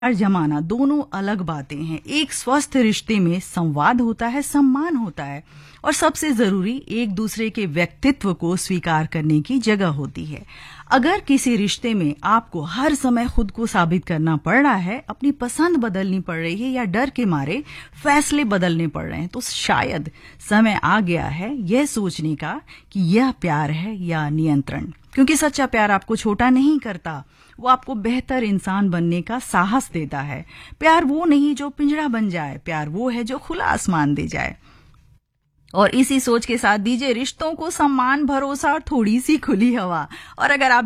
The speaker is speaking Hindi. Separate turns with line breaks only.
और जमाना दोनों अलग बातें हैं। एक स्वस्थ रिश्ते में संवाद होता है, सम्मान होता है और सबसे जरूरी एक दूसरे के व्यक्तित्व को स्वीकार करने की जगह होती है। अगर किसी रिश्ते में आपको हर समय खुद को साबित करना पड़ रहा है, अपनी पसंद बदलनी पड़ रही है या डर के मारे फैसले बदलने पड़ रहे हैं, तो शायद समय आ गया है यह सोचने का कि यह प्यार है या नियंत्रण। क्योंकि सच्चा प्यार आपको छोटा नहीं करता, वो आपको बेहतर इंसान बनने का साहस देता है। प्यार वो नहीं जो पिंजरा बन जाए, प्यार वो है जो खुला आसमान दे जाए। और इसी सोच के साथ दीजिए रिश्तों को सम्मान, भरोसा और थोड़ी सी खुली हवा। और अगर आप